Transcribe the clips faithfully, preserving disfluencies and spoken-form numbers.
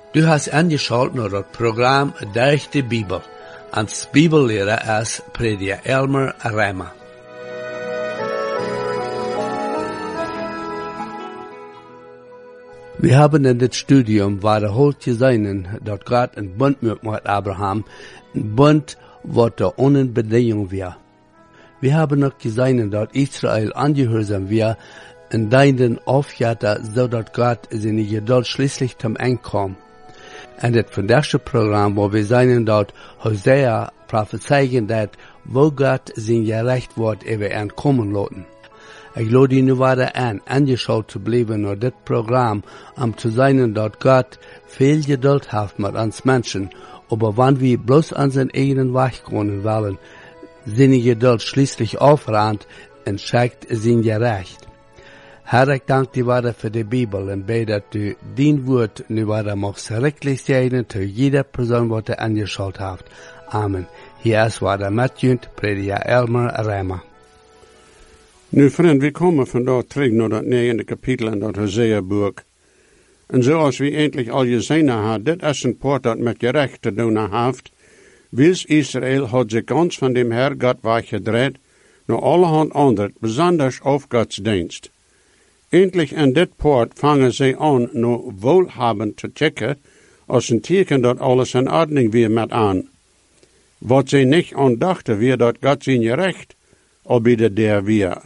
Du hast angeschaut naar het programma Durch de Bibel. Als Bibellehrer is prediker Elmer Rema. We hebben in dit studium wiederholt gezien dat God een bund maakt met Abraham, een bund wat er ohne Bedingung war. We hebben ook gezien dat Israël angehoorzaam war en deinen aufjatte, zodat God zijn geduld schließlich zum Ende kwam. En het vandaagse programma waar we zien dat Hosea prophezeigen dat wo God zijn gerecht wordt even aankomen laten. Ik lade je nu weer aan, angeschaut te blijven naar dit programma, om te zien dat God veel geduld heeft met ons mensen, aber wanneer we bloos aan zijn eigen weg kunnen willen, zijn geduld schließlich aufrand en schijkt zijn gerecht. Herr, ik dank je weer voor de Bibel en bid dat u dien woord nu weer mag schrikkelijk zijn te jeder persoon wat er angeschaut heeft. Amen. Hier is weer met u, prediker Elmer Rema. Nu vriend, we komen vandaag terug naar dat negende kapitel in dat Hosea-boek. En zoals we eindelijk al gezien hebben, dit is een poort dat met gerecht te doen heeft. Wils Israël had zich ganz van dem Herr God weggedraaid, naar allerhand ander, besonders auf godsdienst. Eindelijk in dit poort vangen zij aan naar wohlhabend te checken, als een teken dat alles in ordning weer met aan. Wat zij niet aandachten weer dat God zijn gerecht, al bij der weer.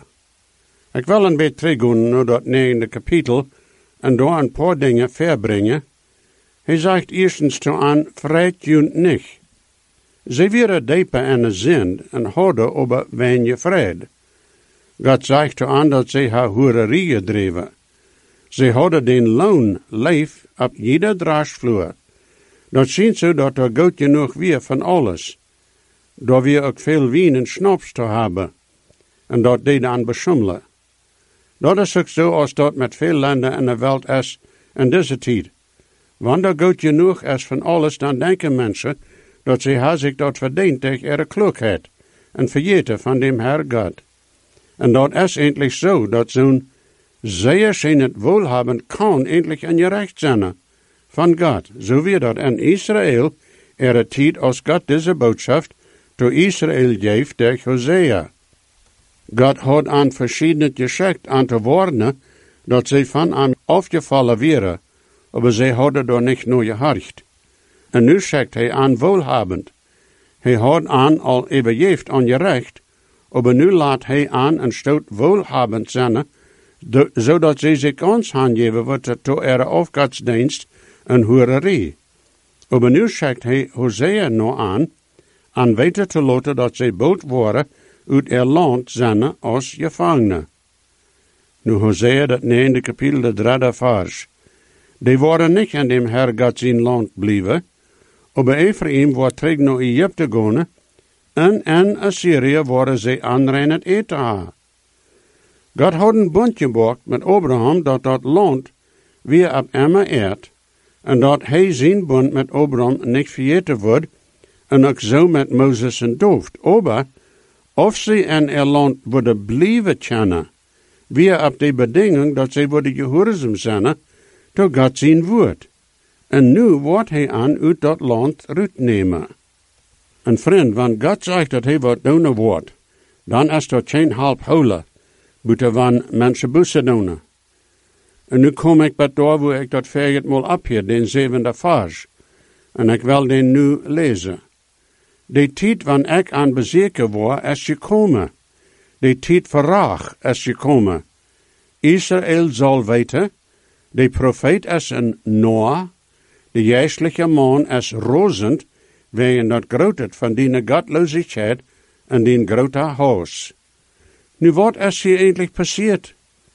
Ik wil een beetje teruggaan naar dat negende kapitel en daar een paar dingen verbrengen. Hij zegt eerstens toe aan, vreit junt niet. Zij waren dieper in de zin en hadden over weinig vrede. God zegt toe aan dat zij haar hoererie gedreven. Zij hadden den loon leef op jeder draasvloer. Dat zien ze dat er goed genoeg weer van alles. Dat we ook veel wien en snaps te hebben. En dat die dan beschummelen. Dat is ook zo als dat met veel landen in de wereld is in deze tijd. Wanneer er goed genoeg is van alles, dan denken mensen dat zij haar zich dat verdient tegen ihre kloekheid en vergeten van dem Herr God. En dat is eindelijk zo, dat zo'n zeer zijn het wohlhabend kan eindelijk een gerecht zijn van God. Zo wie dat in Israël er tijd als God deze boodschap door Israël geeft durch Hosea. God had aan verschillende geschikt aan te warnen dat zij van hem afgevallen waren, maar zij hadden door niet naar gehorcht. En nu zegt hij aan wohlhabend. Hij had aan al eeuwig aan gerecht, maar nu laat hij aan een stoot wohlhabend zijn, zodat zij zich ons aangeven wordt tot ihre afgodsdienst en hoererie. Maar nu zegt hij Hosea nog aan, aan weten te laten dat zij bood worden uit er land zijn als gevangenen. Nu Hosea dat negende kapitel de derde vers. Die worden niet in dem Herr God zijn land blijven, maar Ephraim wordt terug naar Egypte gaan, en in Assyrië worden zij aanrein het eten hebben. God had een bond gemaakt met Abraham dat dat land weer op Emma eert, en dat hij zijn bond met Abraham niet vergeten wordt, en ook zo met Mozes en Dooft. Maar of zij in er land worden blijven kennen, weer op de beding dat zij worden gehoorzaam zijn, tot God zijn woord. En nu wordt hij aan uit dat land uitnemen. En vriend, wanneer God zegt dat hij wat doen wordt, dan is dat geen half holen, buiten van mensen bussen doen. En nu kom ik bij daar waar ik dat verget mal op hier, den zevende vers. En ik wil den nu lezen. De tijd wanneer ik aan bezeken word, is gekomen. De tijd verraag is gekomen. Israël zal weten, de profeet is een Noah, de geestelijke man is rozend, wegen dat grootheid van die godloosheid en die grote huis. Nu wat is hier eindelijk passiert?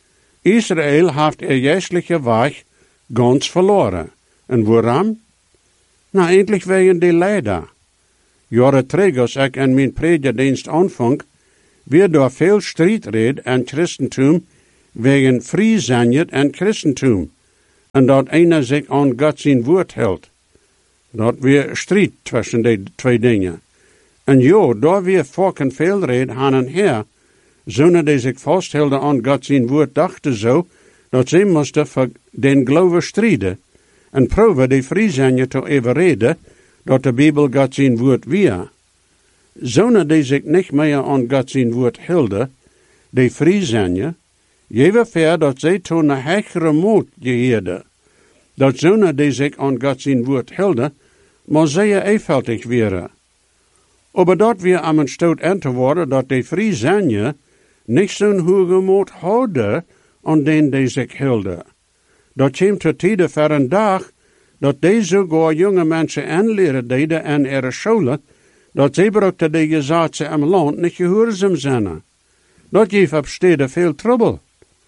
Israël heeft er geestelijke weg ganz verloren. En waarom? Nou, eindelijk wegen die leider. Jaren terug als ik in mijn predikerdienst aanvang, weer door veel strijdred en christentum wegen vrijzinnig en christentum. En dat einer zich aan God zijn woord hield. Dat weer strijd tussen die twee dingen. En ja, daar weer volken veel red aan en her, zonder die zich vasthielden aan God zijn woord, dachten zo, dat zij moesten voor den geloven strijden. en probeer de Friesenje te overreden dat de Bibel God zijn woord weer. Zonen die zich niet meer aan God zijn woord hielden, de Friesenje, jewe ver dat zij toen een hegere moed geheerden. Dat zonen die zich aan God zijn woord hielden, maar zij eenvoudig waren. Aber dat weer aan een stoot aan te worden dat de Friesenje niet zo'n hoge moed houden aan den die zich hielden. Dat komt te tijden voor een dag dat deze sogar jonge mensen aanleren deden aan ihre scholen, dat zij brukte de gezaten im land niet gehoorzaam zijn. Dat geeft op steden veel trouble.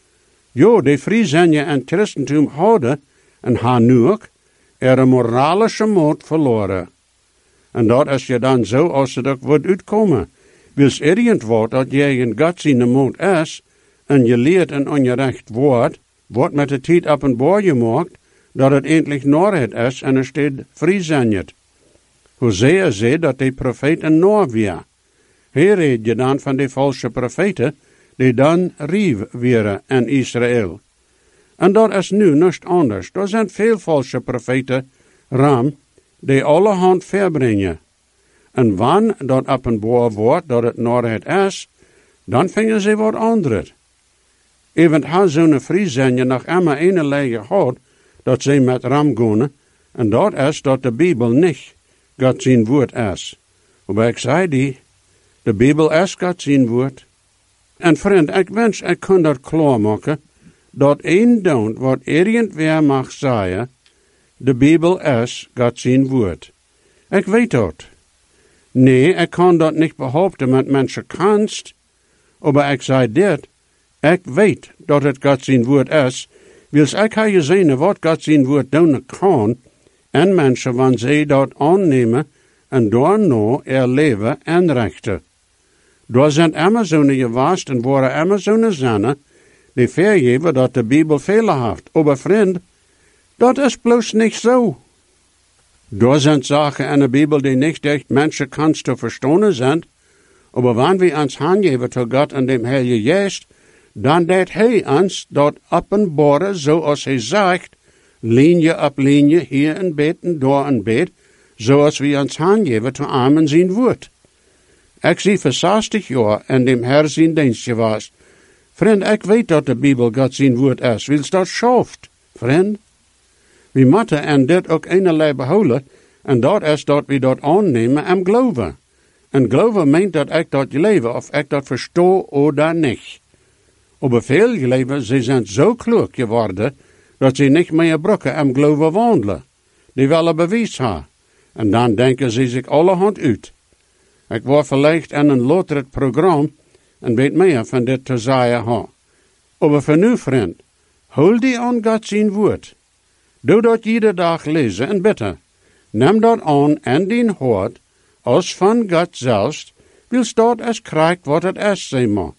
Jo, de Friesenje en Christentum houden, en haar nu ook, ihre moralische moed verloren. En dat is je dan zo als het ook wordt uitkomen. Wils irgendwoord dat jij in God zijn moed is, en je leert een ongerecht woord, wordt met de tijd op een boor gemaakt, dat het eindelijk Norheid is en er staat Friesenjet. Hosea zei dat de profeet een Noor weer. Hier reed je dan van de valse profeten, die dan rief waren in Israël. En dat is nu niet anders. Er zijn veel valse profeten, ram, die allerhand verbrengen. En wanneer dat op een boer wordt dat het Norheid is, dan vingen ze wat anders. Even had zo'n Friesenje nog immer een lege gehad, dat ze met ram gaan, en dat is dat de Bibel niet God zijn woord is. Maar ik zei die, de Bibel is God zijn woord. En vriend, ik wens ik kon dat klaarmaken, dat één don't wat irgendwer mag zeggen, de Bibel is God zijn woord. Ik weet dat. Nee, ik kan dat niet behaupten met mensen kanst, maar ik zei dit, ik weet dat het God zijn woord is, wils ik heb gezien wat God zijn woord doen kan, en mensen wanneer zij dat aannemen en daarna er leven en rechten. Daar zijn immer zo'n gewaast en waren immer zo'n zinnen, die vergeven dat de Bibel Fehler heeft. Maar vriend, dat is bloos niet zo. Daar zijn zaken in de Bibel die niet echt mensen kanst te verstaan zijn, maar wanneer we ons aangeven tot God en dem Heilige Geest, dan deed hij ons dat openbaren zoals hij zegt, linie op linie, hier een bed en daar een bed, zoals we ons aangeven tot amen zijn woord. Ik zie voor zestig jaar in dem Herr zijn dienst geweest. Vriend, ik weet dat de Bibel God zijn woord is, wils dat schaft, vriend. We moeten en dit ook eenerlei behouden, en dat is dat we dat aannemen en geloven. En geloven meent dat ik dat leven, of ik dat verstoor of niet. Maar veel geloven, ze zijn zo kloek geworden, dat ze niet meer brokken en geloven wandelen. Die willen bewijs hebben. En dan denken ze zich allerhand uit. Ik word vielleicht in een later programma en weet meer van dit te zeggen ha. Maar voor nu, vriend, hou die aan God zijn woord. Doe dat iedere dag lezen en bidden. Neem dat aan en dien hoort, als van God zelfs, wils dat es krijgt wat het is, zeg maar.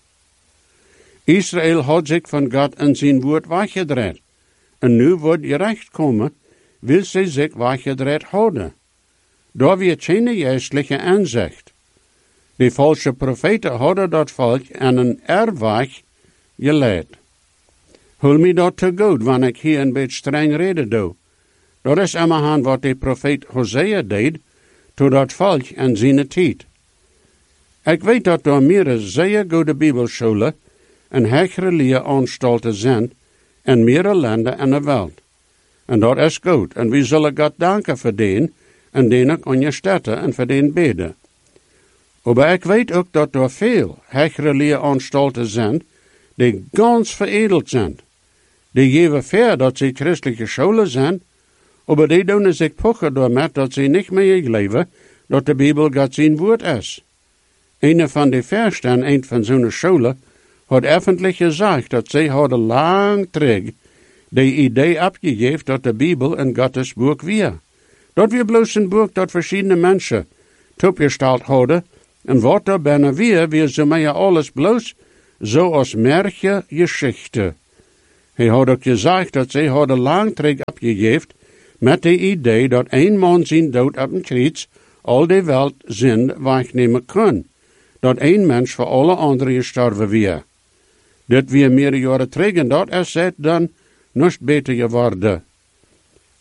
Israël had zich van God en zijn woord weggedraaid. En nu wordt je recht komen, wil ze zich weggedraaid houden. Daar weer geen geestelijke aanzicht. De valse profeten hadden dat volk aan een erweg geleid. Hul me dat te goed, wanneer ik hier een beetje streng reden doe. Dat is immerhand wat de profeet Hosea deed, to dat volk en zijn tijd. Ik weet dat er meerdere zeer goede bibelscholen en hegere leeranstalten zijn in meerdere landen in de wereld. En dat is goed, en we zullen God danken voor den, en den ook aan je steden en voor den beden. Maar ik weet ook dat er veel hegere leeranstalten zijn, die ganz veredeld zijn. Die geven ver dat ze christelijke scholen zijn, maar die doen zich pochen daarmee dat ze niet meer geloven dat de Bibel God zijn woord is. Een van de versten, een van zo'n scholen, had öffentlich gezegd dat zij hadden lang terug de idee opgegeven dat de Bibel een Gottes boek was. Dat weer bloos een boek dat verschillende mensen opgesteld hadden, en wat daar bijna weer, weer ze mij alles bloos, zoals merkje geschichte. Hij had ook gezegd dat zij hadden lang terug opgegeven met de idee dat een man zijn dood op een kruis al de wereld zin wegnemen kan. Dat één mens voor alle anderen gestorven weer. Dit weer meerdere jaren terug en dat is het dan nog beter geworden.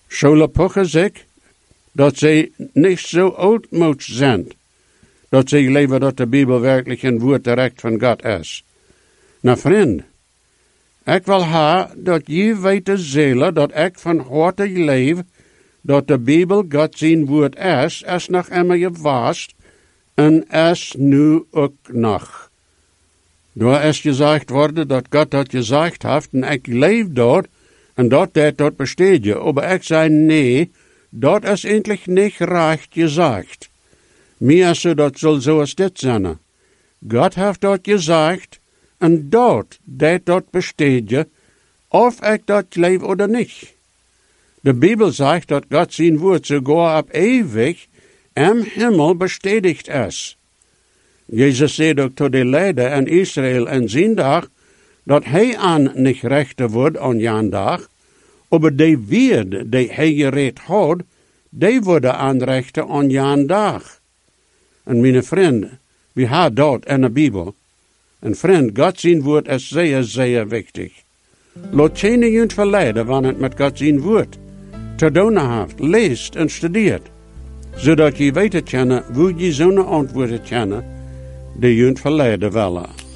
Zullen pochen zich dat zij niet zo oudmoed zijn, dat zij leven dat de Bijbel werkelijk een woord direct van God is. Nou vriend, ik wil ha dat je weet zelen dat ik van harte leef, dat de Bijbel God zijn woord is, is nog immer je was, en is nu ook nog. Door is gezegd worden dat God dat gezegd heeft, en ik leef dat, en dat dat dat besteed je. Maar ik zei nee, dat is eigenlijk niet recht gezegd. Meer zo dat zal zoals dit zijn. God heeft dat gezegd, en dat, dat dat besteed je, of ik dat leef of niet. De Bijbel zegt dat God zijn woord sogar op eeuwig im Himmel bestätigt is. Jezus zei ook tot de leider in Israël in zijn dag, dat hij aan niet rechter wordt aan jan dag, maar die woord die hij gereed had, die worden aanrechten aan jan dag. En mijn vrienden, we hebben dat in de Bijbel. En vriend, God zijn woord is zeer, zeer wichtig. Laat je niet verleiden wanneer het met God zijn woord te doen heeft, leest en studeert, zodat je weet kennen hoe je zo'n antwoorden kennen die je verleiden willen.